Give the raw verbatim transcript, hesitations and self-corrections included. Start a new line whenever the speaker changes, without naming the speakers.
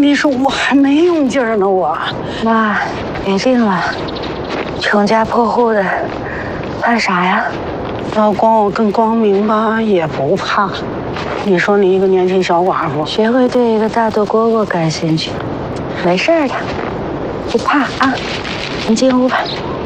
你说我还没用劲儿呢，我。
妈，别定了，穷家破户的，怕啥呀？
要光我跟光明吧，也不怕。你说你一个年轻小寡妇，
学会对一个大肚蝈蝈感兴趣，没事的，不怕啊。你进屋吧。